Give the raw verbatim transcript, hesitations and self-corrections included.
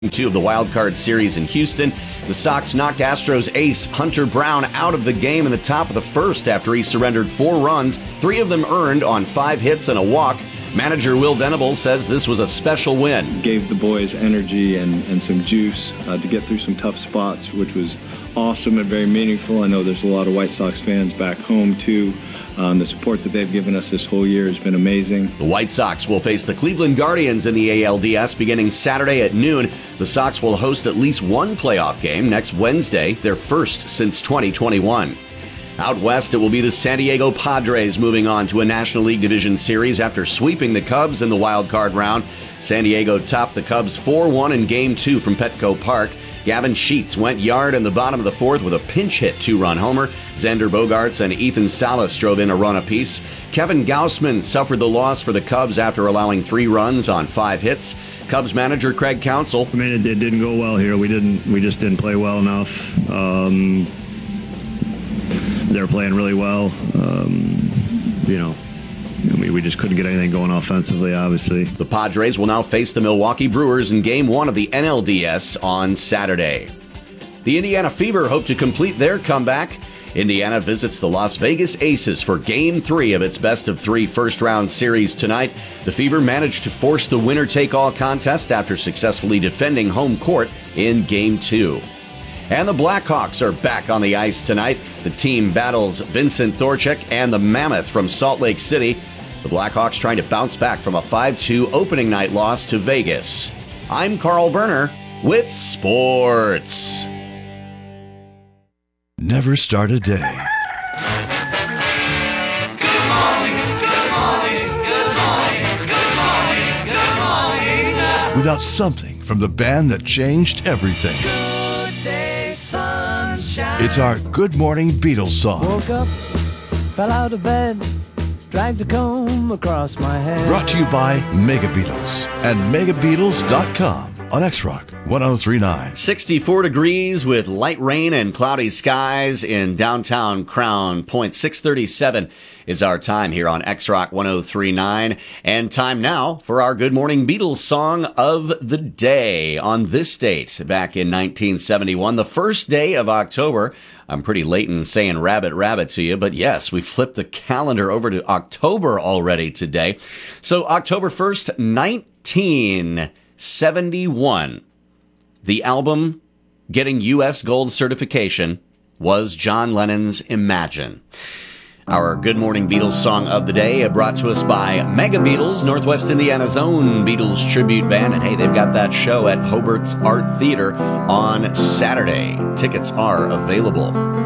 Two of the wild card series in Houston. The Sox knocked Astros ace Hunter Brown out of the game in the top of the first after he surrendered four runs, three of them earned on five hits and a walk. Manager Will Venable says this was a special win. Gave the boys energy and, and some juice uh, to get through some tough spots, which was awesome and very meaningful. I know there's a lot of White Sox fans back home, too. Um, the support that they've given us this whole year has been amazing. The White Sox will face the Cleveland Guardians in the A L D S beginning Saturday at noon. The Sox will host at least one playoff game next Wednesday, their first since twenty twenty-one. Out west, it will be the San Diego Padres moving on to a National League Division Series after sweeping the Cubs in the wild card round. San Diego topped the Cubs four one in Game two from Petco Park. Gavin Sheets went yard in the bottom of the fourth with a pinch hit two-run homer. Xander Bogaerts and Ethan Salas drove in a run apiece. Kevin Gausman suffered the loss for the Cubs after allowing three runs on five hits. Cubs manager Craig Counsell. I mean, it, it didn't go well here. We didn't. We just didn't play well enough. Um, they're playing really well. Um, you know. I mean, we just couldn't get anything going offensively, obviously. The Padres will now face the Milwaukee Brewers in Game one of the N L D S on Saturday. The Indiana Fever hope to complete their comeback. Indiana visits the Las Vegas Aces for Game three of its best-of-three first-round series tonight. The Fever managed to force the winner-take-all contest after successfully defending home court in Game two. And the Blackhawks are back on the ice tonight. The team battles Vincent Thorchek and the Mammoth from Salt Lake City. The Blackhawks trying to bounce back from a five two opening night loss to Vegas. I'm Carl Berner with sports. Never start a day Good morning, good morning, good morning, good morning, good morning. without something from the band that changed everything. Good day, sunshine. It's our Good Morning Beatles song. Woke up, fell out of bed, dragged a comb across my head. Brought to you by Mega Beatles and mega beatles dot com on X-Rock one oh three point nine. sixty-four degrees with light rain and cloudy skies in downtown Crown Point. six thirty-seven is our time here on X-Rock one oh three point nine. And time now for our Good Morning Beatles song of the day. On this date, back in nineteen seventy-one, the first day of October. I'm pretty late in saying rabbit, rabbit to you, but yes, we flipped the calendar over to October already today. So October first, nineteen seventy-one. The album getting U S gold certification was John Lennon's Imagine. Our Good Morning Beatles song of the day brought to us by Mega Beatles, Northwest Indiana's own Beatles tribute band. And hey, they've got that show at Hobart's Art Theater on Saturday. Tickets are available.